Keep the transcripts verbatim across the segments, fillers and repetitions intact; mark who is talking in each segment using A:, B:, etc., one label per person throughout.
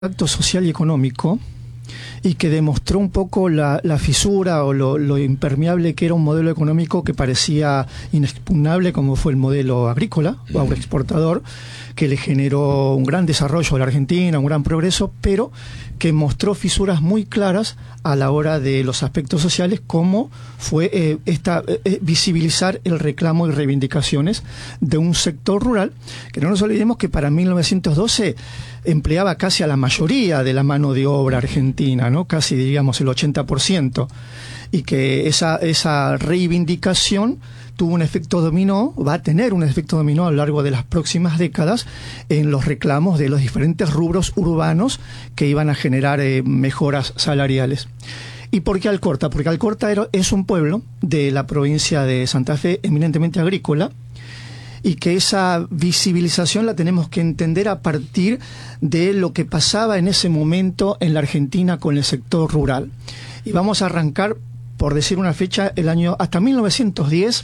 A: Acto social y económico, y que demostró un poco la, la fisura o lo, lo impermeable que era un modelo económico que parecía inexpugnable, como fue el modelo agrícola o agroexportador, que le generó un gran desarrollo a la Argentina, un gran progreso, pero que mostró fisuras muy claras a la hora de los aspectos sociales, como fue eh, esta, eh, visibilizar el reclamo y reivindicaciones de un sector rural, que no nos olvidemos que para mil novecientos doce empleaba casi a la mayoría de la mano de obra argentina, ¿no? Casi diríamos el ochenta por ciento, y que esa, esa reivindicación tuvo un efecto dominó, va a tener un efecto dominó a lo largo de las próximas décadas en los reclamos de los diferentes rubros urbanos que iban a generar eh, mejoras salariales. ¿Y por qué Alcorta? Porque Alcorta era, es un pueblo de la provincia de Santa Fe eminentemente agrícola, y que esa visibilización la tenemos que entender a partir de lo que pasaba en ese momento en la Argentina con el sector rural. Y vamos a arrancar, por decir una fecha, el año hasta mil novecientos diez,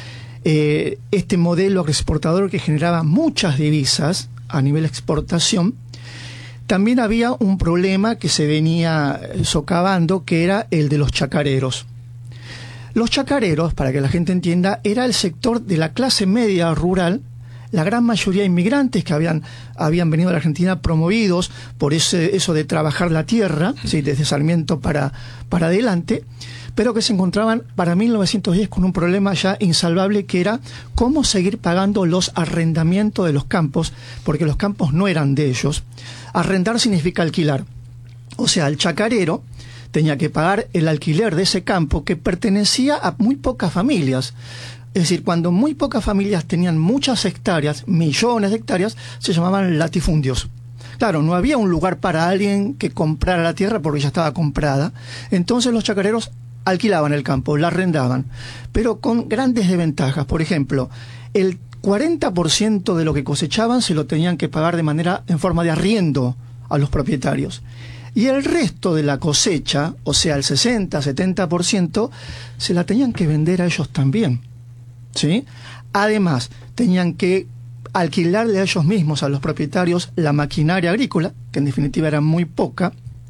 A: eh, este modelo agroexportador que generaba muchas divisas a nivel exportación. También había un problema que se venía socavando, que era el de los chacareros. Los chacareros, para que la gente entienda, era el sector de la clase media rural, la gran mayoría inmigrantes que habían, habían venido a la Argentina promovidos por ese, eso de trabajar la tierra, ¿sí? Desde Sarmiento para, para adelante, pero que se encontraban para mil novecientos diez con un problema ya insalvable, que era cómo seguir pagando los arrendamientos de los campos, porque los campos no eran de ellos. Arrendar significa alquilar. O sea, el chacarero tenía que pagar el alquiler de ese campo que pertenecía a muy pocas familias. Es decir, cuando muy pocas familias tenían muchas hectáreas, millones de hectáreas, se llamaban latifundios. Claro, no había un lugar para alguien que comprara la tierra porque ya estaba comprada. Entonces los chacareros alquilaban el campo, la arrendaban, pero con grandes desventajas. Por ejemplo, el cuarenta por ciento de lo que cosechaban se lo tenían que pagar de manera, en forma de arriendo a los propietarios. Y el resto de la cosecha, o sea, el sesenta, setenta por ciento, se la tenían que vender a ellos también, ¿sí? Además, tenían que alquilarle a ellos mismos, a los propietarios, la maquinaria agrícola, que en definitiva era muy poca.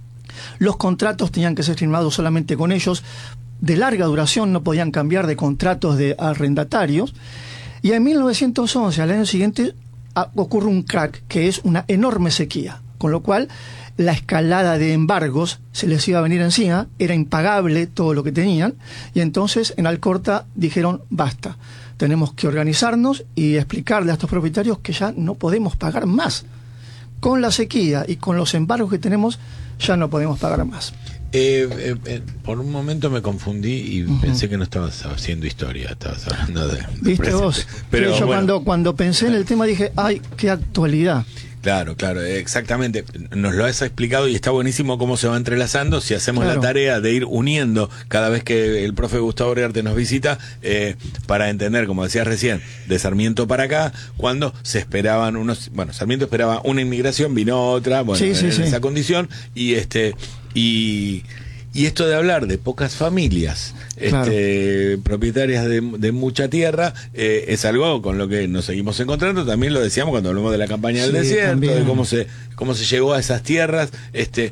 A: Los contratos tenían que ser firmados solamente con ellos, de larga duración, no podían cambiar de contratos de arrendatarios. Y en mil novecientos once, al año siguiente, ocurre un crack, que es una enorme sequía, con lo cual la escalada de embargos se les iba a venir encima, era impagable todo lo que tenían, y entonces en Alcorta dijeron basta, tenemos que organizarnos y explicarle a estos propietarios que ya no podemos pagar más. Con la sequía y con los embargos que tenemos, ya no podemos pagar más.
B: Eh, eh, eh, por un momento me confundí y uh-huh. pensé que no estabas haciendo historia, estabas hablando de... de
A: ¿Viste presente. Vos? Pero yo bueno, cuando, cuando pensé en el tema dije, ¡ay, qué actualidad!
B: Claro, claro, exactamente. Nos lo has explicado y está buenísimo cómo se va entrelazando. Si hacemos claro. la tarea de ir uniendo cada vez que el profe Gustavo Uriarte nos visita, eh, para entender, como decías recién, de Sarmiento para acá, cuando se esperaban unos... Bueno, Sarmiento esperaba una inmigración, vino otra, bueno,
A: sí, sí,
B: en
A: sí.
B: esa condición, y este... y Y esto de hablar de pocas familias claro. este, propietarias de, de mucha tierra, eh, es algo con lo que nos seguimos encontrando. También lo decíamos cuando hablamos de la campaña del sí, desierto, también. de cómo se, cómo se llegó a esas tierras, este,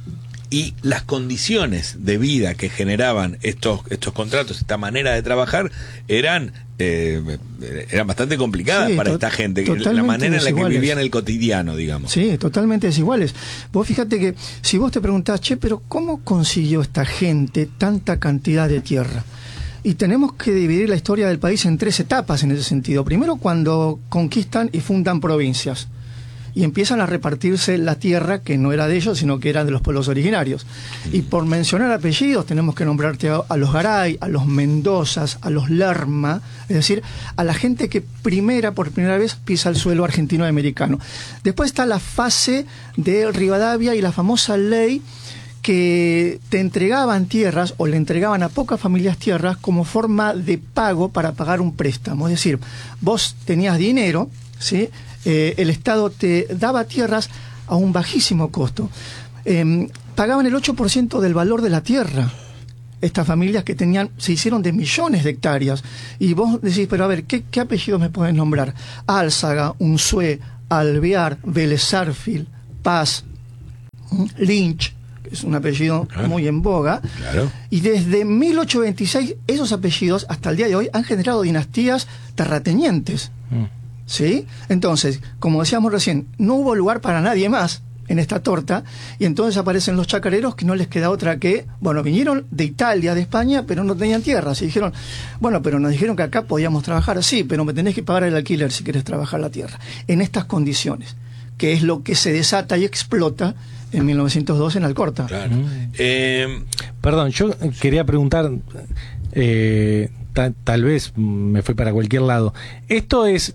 B: y las condiciones de vida que generaban estos, estos contratos, esta manera de trabajar, eran... Eh, eran bastante complicadas sí, para esta gente, la manera en la que vivían el cotidiano, digamos.
A: Sí, totalmente desiguales. Vos fíjate que si vos te preguntás, che, pero ¿cómo consiguió esta gente tanta cantidad de tierra? Y tenemos que dividir la historia del país en tres etapas en ese sentido. Primero, cuando conquistan y fundan provincias y empiezan a repartirse la tierra que no era de ellos, sino que era de los pueblos originarios. Mm. Y por mencionar apellidos, tenemos que nombrarte a, a los Garay, a los Mendozas, a los Lerma, es decir, a la gente que primera, por primera vez, pisa el suelo argentino-americano. Después está la fase de Rivadavia y la famosa ley que te entregaban tierras, o le entregaban a pocas familias tierras, como forma de pago para pagar un préstamo. Es decir, vos tenías dinero, ¿sí? Eh, el Estado te daba tierras a un bajísimo costo. Eh, pagaban el ocho por ciento del valor de la tierra. Estas familias que tenían, se hicieron de millones de hectáreas. Y vos decís, pero a ver, ¿qué, qué apellidos me pueden nombrar? Álzaga, Unzué, Alvear, Vélez Sarsfield, Paz, Lynch, que es un apellido claro. muy en boga.
B: Claro.
A: Y desde mil ochocientos veintiséis, esos apellidos, hasta el día de hoy, han generado dinastías terratenientes. Mm. ¿Sí? Entonces, como decíamos recién, no hubo lugar para nadie más en esta torta, y entonces aparecen los chacareros que no les queda otra que, bueno, vinieron de Italia, de España, pero no tenían tierras, y dijeron, bueno, pero nos dijeron que acá podíamos trabajar, sí, pero me tenés que pagar el alquiler si querés trabajar la tierra, en estas condiciones, que es lo que se desata y explota en mil novecientos dos en Alcorta.
B: Claro. Eh,
C: Perdón, yo quería preguntar, eh, ta, tal vez me fui para cualquier lado, ¿esto es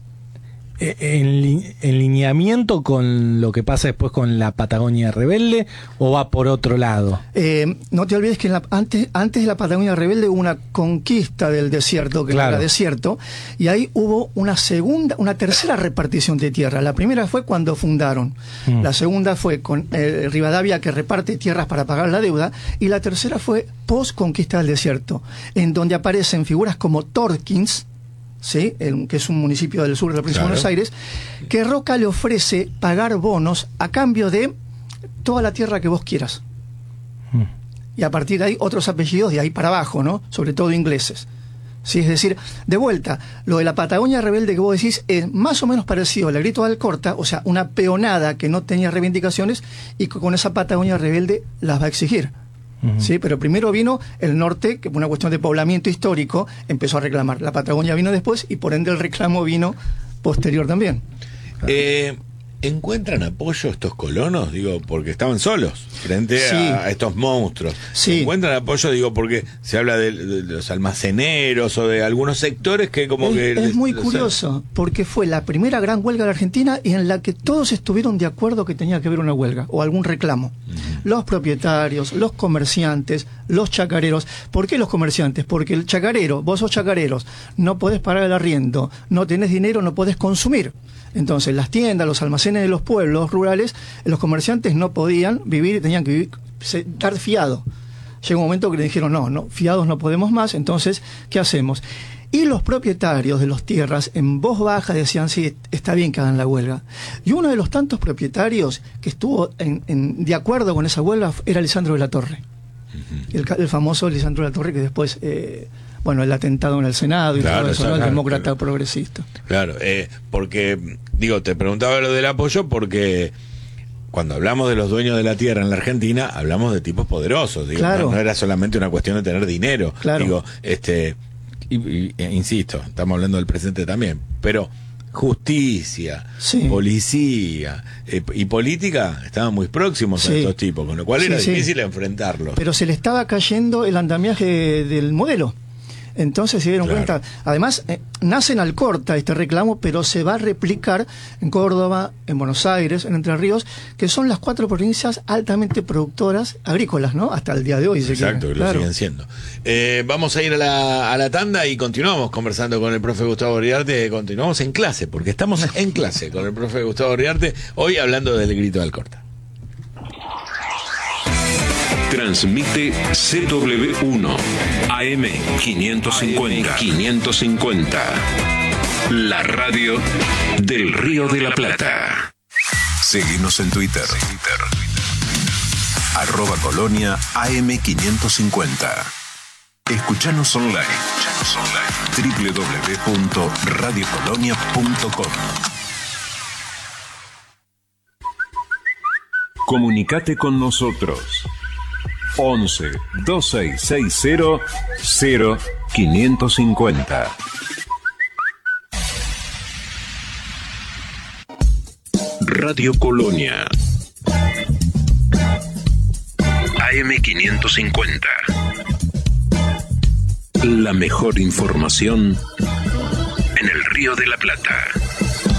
C: En, en lineamiento con lo que pasa después con la Patagonia Rebelde o va por otro lado?
A: Eh, no te olvides que en la, antes, antes de la Patagonia Rebelde hubo una conquista del desierto, que claro. no era desierto, y ahí hubo una segunda, una tercera repartición de tierra. La primera fue cuando fundaron, mm. la segunda fue con eh, Rivadavia, que reparte tierras para pagar la deuda, y la tercera fue post conquista del desierto, en donde aparecen figuras como Torkins, ¿sí? El, que es un municipio del sur de la provincia claro. de Buenos Aires, que Roca le ofrece pagar bonos a cambio de toda la tierra que vos quieras. Mm. Y a partir de ahí otros apellidos de ahí para abajo, ¿no? Sobre todo ingleses. ¿Sí? Es decir, de vuelta, lo de la Patagonia Rebelde que vos decís es más o menos parecido al grito de Alcorta, o sea, una peonada que no tenía reivindicaciones y que con esa Patagonia Rebelde las va a exigir. Sí, pero primero vino el norte, que por una cuestión de poblamiento histórico empezó a reclamar. La Patagonia vino después y por ende el reclamo vino posterior también.
B: Eh, ¿Encuentran apoyo estos colonos? Digo, porque estaban solos frente sí. a estos monstruos.
A: Sí.
B: ¿Encuentran apoyo? Digo, porque se habla de, de los almaceneros o de algunos sectores que como
A: es,
B: que...
A: Es
B: les,
A: muy
B: les,
A: curioso, porque fue la primera gran huelga de Argentina y en la que todos estuvieron de acuerdo que tenía que haber una huelga o algún reclamo. Uh-huh. Los propietarios, los comerciantes, los chacareros. ¿Por qué los comerciantes? Porque el chacarero, vos sos chacareros, no podés pagar el arriendo, no tenés dinero, no podés consumir. Entonces, las tiendas, los almacenes de los pueblos rurales, los comerciantes no podían vivir, tenían que vivir, estar fiados. Llegó un momento que le dijeron, no, no, fiados no podemos más, entonces, ¿qué hacemos? Y los propietarios de las tierras, en voz baja, decían, sí, está bien que hagan la huelga. Y uno de los tantos propietarios que estuvo en, en, de acuerdo con esa huelga era Lisandro de la Torre. Uh-huh. El, el famoso Lisandro de la Torre que después... Eh, bueno, el atentado en el Senado y
B: claro,
A: todo eso, ¿no? El
B: claro,
A: demócrata
B: claro.
A: progresista.
B: Claro, eh, porque, digo, te preguntaba lo del apoyo porque cuando hablamos de los dueños de la tierra en la Argentina, hablamos de tipos poderosos, digo,
A: claro.
B: no, no era solamente una cuestión de tener dinero,
A: claro.
B: digo, este, y, y, e, insisto, estamos hablando del presente también, pero justicia, sí. policía eh, y política estaban muy próximos sí. a estos tipos, con lo cual sí, era sí. difícil enfrentarlos.
A: Pero se le estaba cayendo el andamiaje del modelo. Entonces se dieron claro. cuenta, además eh, nace en Alcorta este reclamo, pero se va a replicar en Córdoba, en Buenos Aires, en Entre Ríos, que son las cuatro provincias altamente productoras agrícolas, ¿no? Hasta el día de hoy.
B: Exacto, que lo claro. siguen siendo. Eh, vamos a ir a la, a la tanda y continuamos conversando con el profe Gustavo Riarte, continuamos en clase, porque estamos en clase con el profe Gustavo Riarte, hoy hablando del grito de Alcorta.
D: Transmite C W uno A M quinientos cincuenta. quinientos cincuenta. La radio del Río de la Plata. Seguimos en Twitter. Arroba Colonia A M quinientos cincuenta. Escuchanos online. doble u doble u doble u punto radio colonia punto com. Comunicate con nosotros. once, dos seis seis cero, cero quinientos cincuenta. Radio Colonia A M quinientos cincuenta. La mejor información en el Río de la Plata.